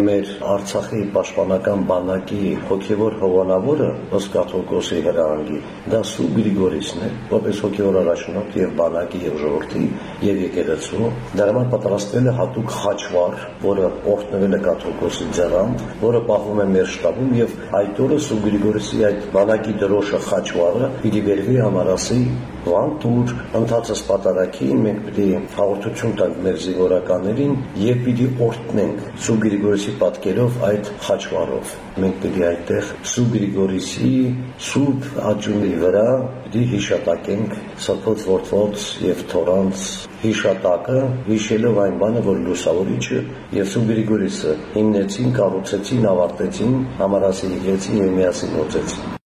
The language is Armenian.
Մեր Արցախի պաշտպանական բանակի հոգևոր հովանավորը ըստ կաթողիկոսի հրահանգի դա Սուրբ Գրիգորիսն է, որպես հոգևոր առաջնորդ եւ բանակի եւ ժողովրդի եւ եկեղեցու։ Դրա համար պատրաստվել է հատուկ խաչվառ, որը օրհնվել է կաթողիկոսի ձեռամբ, որը պահվում է մեր շտաբում եւ այդ օրը Սուրբ Գրիգորիսի այդ բանակի դրոշը խաչվառը պիտի վերվի համարասի Վանտուր ընթացս պատարագին մենք պիտի հաղորդություն տանք մեր զինվորականներին եւ պիտի օրհնենք Սուրբ Գրիգորիսի պատկերով այդ խաչվառով։ Մենք պիտի այդտեղ Սուրբ Գրիգորիսի սուրբ աջունի վրա պիտի հիշատակենք Սրբոց Որդոց եւ Թորանց հիշատակը, հիշելով այն բանը, որ Լուսավորիչը եւ Սուրբ Գրիգորիսը հիմնեցին, կառուցեցին, ավարտեցին, համարասի եկեղեցին եւ միասին գործեցին։